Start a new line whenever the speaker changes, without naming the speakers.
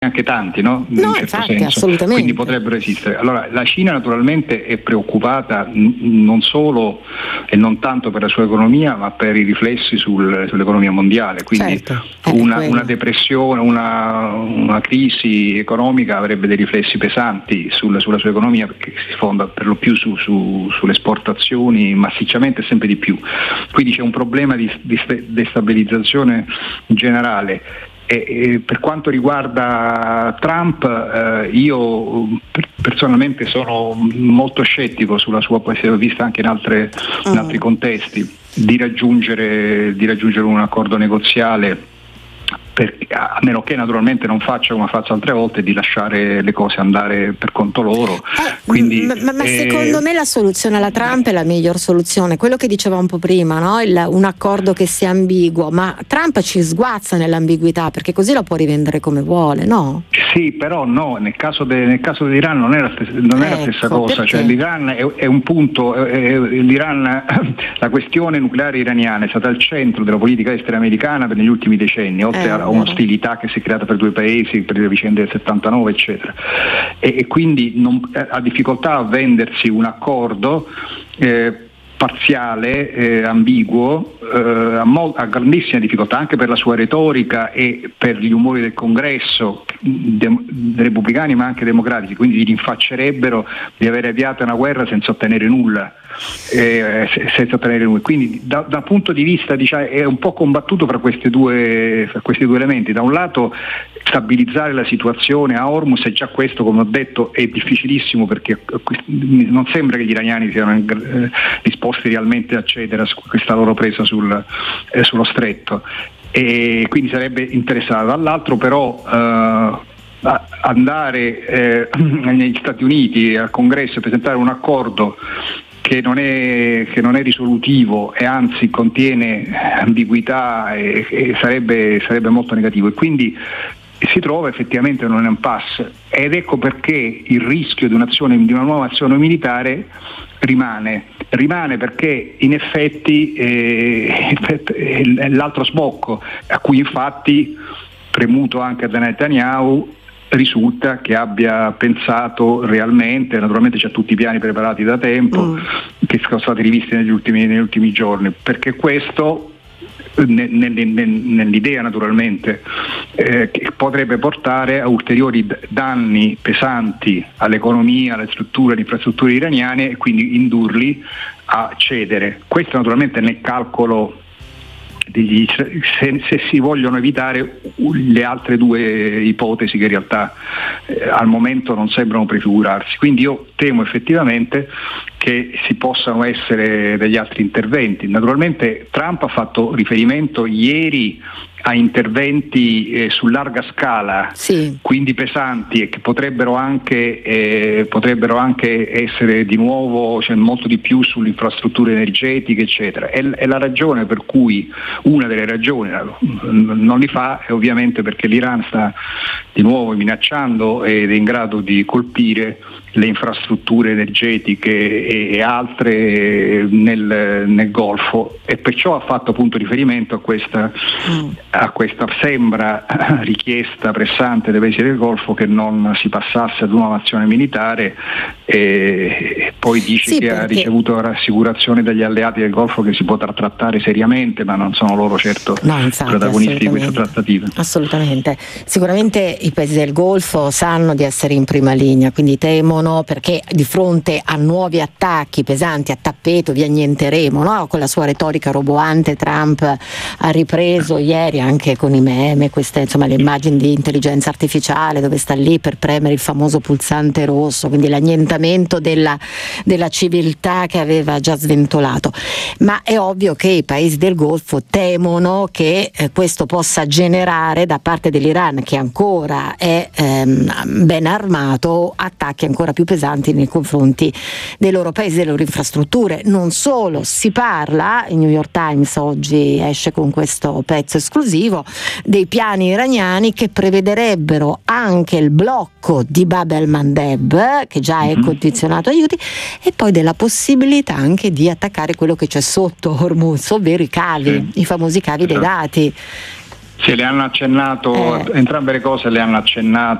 anche tanti, no? In
No,
un certo
infatti,
senso.
assolutamente.
Quindi potrebbero esistere. Allora, la Cina naturalmente è preoccupata non solo e non tanto per la sua economia, ma per i riflessi sull'economia mondiale. Quindi
Certo,
una depressione, una crisi economica avrebbe dei riflessi pesanti sulla sua economia, perché si fonda per lo più sulle esportazioni massicciamente e sempre di più. Quindi c'è un problema di destabilizzazione generale. E per quanto riguarda Trump, io personalmente sono molto scettico sulla sua possibilità, vista anche in altri contesti, di raggiungere un accordo negoziale, a meno che naturalmente non faccia come ha fatto altre volte, di lasciare le cose andare per conto loro. Quindi,
ma secondo me la soluzione alla Trump è la miglior soluzione, quello che diceva un po' prima, no? Un accordo che sia ambiguo, ma Trump ci sguazza nell'ambiguità, perché così lo può rivendere come vuole, no?
Sì, però no, nel caso dell'Iran non è la stessa cosa.
Perché?
Cioè, l'Iran è un punto, l'Iran, la questione nucleare iraniana è stata al centro della politica estera americana per negli ultimi decenni, oltre a un'ostilità che si è creata per due paesi, per le vicende del 79 eccetera, e quindi ha difficoltà a vendersi un accordo parziale, ambiguo, ha grandissima difficoltà anche per la sua retorica e per gli umori del Congresso, repubblicani ma anche democratici, quindi gli rinfaccerebbero di aver avviato una guerra senza ottenere nulla. Quindi dal punto di vista, diciamo, è un po' combattuto fra questi due elementi. Da un lato stabilizzare la situazione a Hormuz, e già questo, come ho detto, è difficilissimo, perché non sembra che gli iraniani siano disposti realmente a cedere a questa loro presa sullo stretto, e quindi sarebbe interessato. Dall'altro però andare negli Stati Uniti al Congresso e presentare un accordo che non è risolutivo e anzi contiene ambiguità, e sarebbe molto negativo, e quindi si trova effettivamente in un impasse, ed ecco perché il rischio di una nuova azione militare rimane, perché in effetti l'altro sbocco, a cui infatti, premuto anche da Netanyahu, risulta che abbia pensato realmente. Naturalmente c'ha tutti i piani preparati da tempo, che sono stati rivisti negli ultimi giorni, perché questo nell'idea naturalmente che potrebbe portare a ulteriori danni pesanti all'economia, alle infrastrutture iraniane, e quindi indurli a cedere. Questo naturalmente nel calcolo se si vogliono evitare le altre due ipotesi che in realtà al momento non sembrano prefigurarsi. Quindi io temo effettivamente che ci possano essere degli altri interventi. Naturalmente Trump ha fatto riferimento ieri a interventi su larga scala, sì, quindi pesanti, e che potrebbero anche essere di nuovo, cioè molto di più sulle infrastrutture energetiche eccetera. È la ragione per cui, una delle ragioni non li fa, è ovviamente perché l'Iran sta di nuovo minacciando ed è in grado di colpire le infrastrutture energetiche e altre nel Golfo, e perciò ha fatto appunto riferimento a questa sembra richiesta pressante dei paesi del Golfo che non si passasse ad una azione militare, e poi dice che ha ricevuto rassicurazioni dagli alleati del Golfo che si potrà trattare seriamente, ma non sono loro certo protagonisti di questa trattativa.
Assolutamente. Sicuramente i paesi del Golfo sanno di essere in prima linea, quindi temono, perché di fronte a nuovi attacchi pesanti a tappeto vi annienteremo, no? Con la sua retorica roboante Trump ha ripreso ieri anche con i meme queste, insomma, le immagini di intelligenza artificiale dove sta lì per premere il famoso pulsante rosso, quindi l'annientamento della civiltà che aveva già sventolato. Ma è ovvio che i paesi del Golfo temono che questo possa generare da parte dell'Iran, che ancora è ben armato, attacchi ancora più pesanti nei confronti dei loro paesi, delle loro infrastrutture. Non solo, si parla, il New York Times oggi esce con questo pezzo esclusivo, dei piani iraniani che prevederebbero anche il blocco di Bab el-Mandeb, che già è condizionato a aiuti, e poi della possibilità anche di attaccare quello che c'è sotto Hormuz, ovvero i cavi, i famosi cavi dei dati.
Sì, le hanno accennato, entrambe le cose le hanno accennato